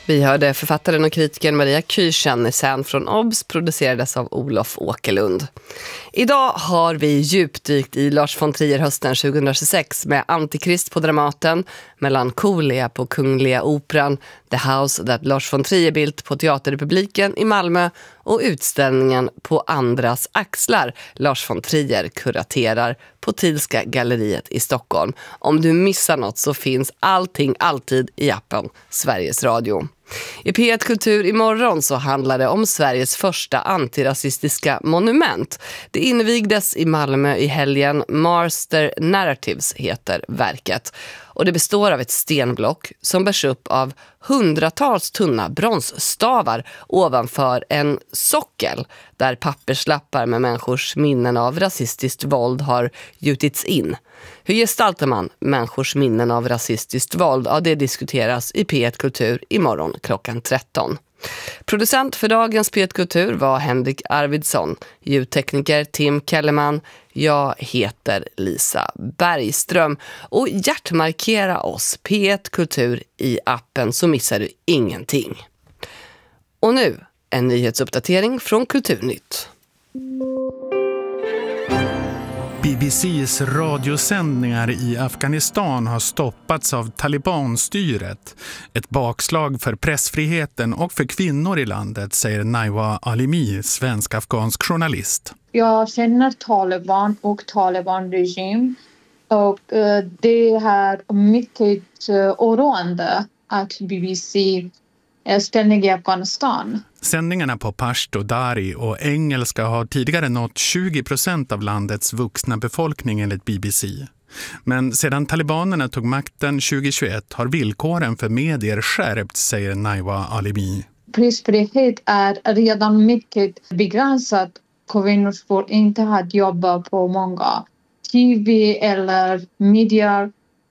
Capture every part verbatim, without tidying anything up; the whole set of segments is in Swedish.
Vi hörde författaren och kritikern Maria Kyrkjennisen från Obs, producerades av Olof Åkerlund. Idag har vi djupdykt i Lars von Trier hösten tjugohundratjugosex med Antikrist på Dramaten, Melancholia på Kungliga Operan, The House That Lars von Trier built på Teaterrepubliken i Malmö och utställningen På andras axlar Lars von Trier kuraterar på Thielska galleriet i Stockholm. Om du missar något så finns allting alltid i appen Sveriges Radio. I P ett Kultur imorgon så handlar det om Sveriges första antirasistiska monument. Det invigdes i Malmö i helgen. Master Narratives heter verket. Och det består av ett stenblock som bärs upp av hundratals tunna bronsstavar ovanför en sockel där papperslappar med människors minnen av rasistiskt våld har gjutits in. Hur gestaltar man människors minnen av rasistiskt våld? Ja, det diskuteras i P ett Kultur imorgon klockan tretton. Producent för dagens P ett Kultur var Henrik Arvidsson, ljudtekniker Tim Kellerman. Jag heter Lisa Bergström och hjärtmarkera oss P ett Kultur i appen så missar du ingenting. Och nu en nyhetsuppdatering från Kulturnytt. B B C:s radiosändningar i Afghanistan har stoppats av talibanstyret. Ett bakslag för pressfriheten och för kvinnor i landet, säger Najwa Alimi, svensk-afghansk journalist. Jag känner Taliban och Taliban-regim och det är mycket oroande att B B C är ständig i Afghanistan. Sändningarna på pashto, dari och engelska har tidigare nått tjugo procent av landets vuxna befolkning enligt B B C. Men sedan talibanerna tog makten tjugohundratjugoett har villkoren för medier skärpts, säger Najwa Alimi. Pressfrihet är redan mycket begränsat. Kvinnor får inte ha jobba på många T V eller medier.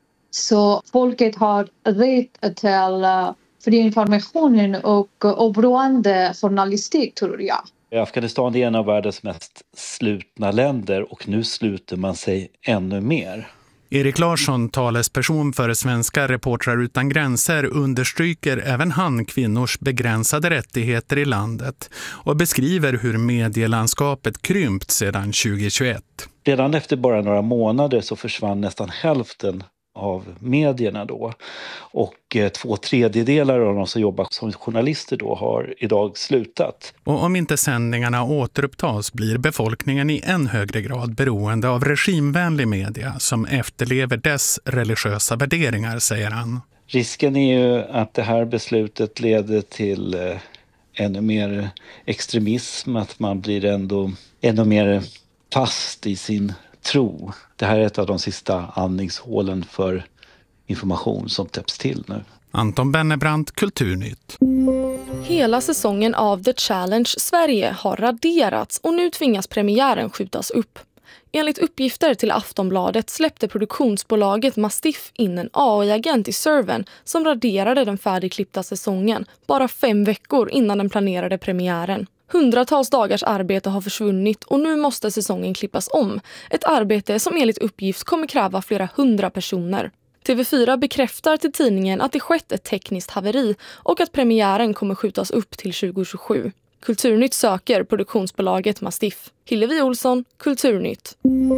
Så folket har rätt till fri informationen och oberoende journalistik, tror jag. Afghanistan är en av världens mest slutna länder och nu sluter man sig ännu mer. Erik Larsson, talesperson för Svenska Reportrar utan gränser, understryker även han kvinnors begränsade rättigheter i landet och beskriver hur medielandskapet krympt sedan tjugohundratjugoett. Redan efter bara några månader så försvann nästan hälften av medierna då. Och eh, två tredjedelar av de som jobbar som journalister då har idag slutat. Och om inte sändningarna återupptas blir befolkningen i än högre grad beroende av regimvänlig media som efterlever dess religiösa värderingar, säger han. Risken är ju att det här beslutet leder till eh, ännu mer extremism, att man blir ändå ännu mer fast i sin tro. Det här är ett av de sista andningshålen för information som täpps till nu. Anton Bennebrant, Kulturnytt. Hela säsongen av The Challenge Sverige har raderats och nu tvingas premiären skjutas upp. Enligt uppgifter till Aftonbladet släppte produktionsbolaget Mastiff in en A I-agent i servern som raderade den färdigklippta säsongen bara fem veckor innan den planerade premiären. Hundratals dagars arbete har försvunnit och nu måste säsongen klippas om. Ett arbete som enligt uppgift kommer kräva flera hundra personer. T V fyra bekräftar till tidningen att det skett ett tekniskt haveri och att premiären kommer skjutas upp till tjugohundratjugosju. Kulturnytt söker produktionsbolaget Mastiff. Hillevi Olsson, Kulturnytt.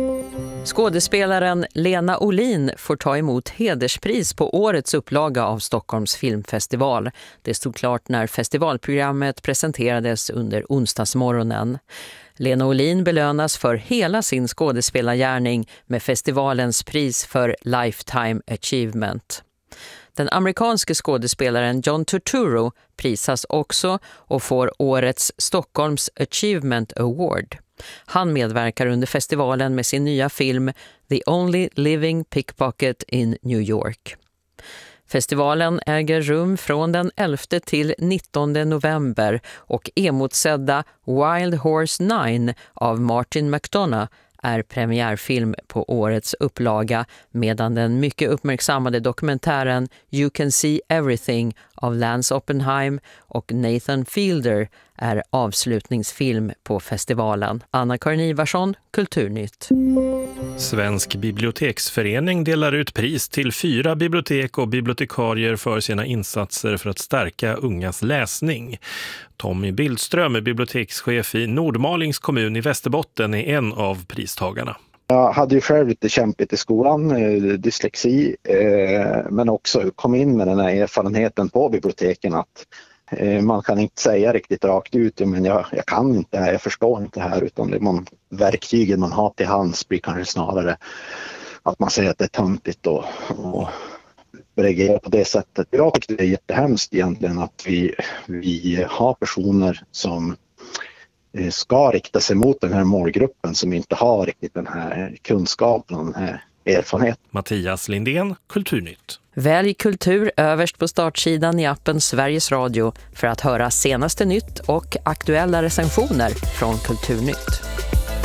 Skådespelaren Lena Olin får ta emot hederspris på årets upplaga av Stockholms filmfestival. Det stod klart när festivalprogrammet presenterades under onsdagsmorgonen. Lena Olin belönas för hela sin skådespelargärning med festivalens pris för Lifetime Achievement. Den amerikanske skådespelaren John Turturro prisas också och får årets Stockholms Achievement Award. Han medverkar under festivalen med sin nya film The Only Living Pickpocket in New York. Festivalen äger rum från den elfte till nittonde november och emotsedda Wild Horse nio av Martin McDonagh är premiärfilm på årets upplaga, medan den mycket uppmärksammade dokumentären You Can See Everything av Lance Oppenheim och Nathan Fielder är avslutningsfilm på festivalen. Anna-Karin Ivarsson, Kulturnytt. Svensk biblioteksförening delar ut pris till fyra bibliotek och bibliotekarier för sina insatser för att stärka ungas läsning. Tommy Bildström, bibliotekschef i Nordmalings kommun i Västerbotten, är en av pristagarna. Jag hade ju själv lite kämpigt i skolan, dyslexi, men också kom in med den här erfarenheten på biblioteken att man kan inte säga riktigt rakt ut, men jag, jag kan inte, jag förstår inte det här, utan det man, verktygen man har till hands blir kanske snarare att man säger att det är töntigt och, och reagerar på det sättet. Jag tycker det är jättehemskt egentligen att vi, vi har personer som ska rikta sig mot den här målgruppen som inte har riktigt den här kunskapen och den här erfarenheten. Mattias Lindén, Kulturnytt. Välj kultur överst på startsidan i appen Sveriges Radio för att höra senaste nytt och aktuella recensioner från Kulturnytt.